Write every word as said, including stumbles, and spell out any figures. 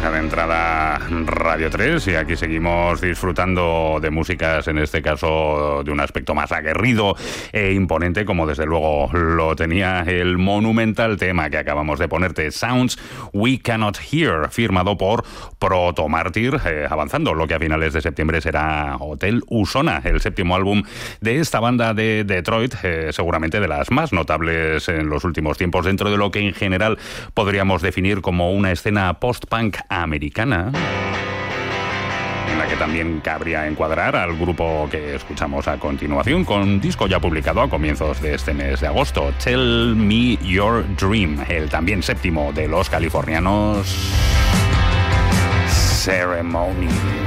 de entrada Radio tres, y aquí seguimos disfrutando de músicas, en este caso de un aspecto más aguerrido e imponente, como desde luego lo tenía el monumental tema que acabamos de ponerte, Sounds We Cannot Hear, firmado por Proto Mártir, eh, avanzando lo que a finales de septiembre será Hotel Usona, el séptimo álbum de esta banda de Detroit, eh, seguramente de las más notables en los últimos tiempos, dentro de lo que en general podríamos definir como una escena post-punk americana, en la que también cabría encuadrar al grupo que escuchamos a continuación, con disco ya publicado a comienzos de este mes de agosto, Tell Me Your Dream, el también séptimo de los californianos Ceremony.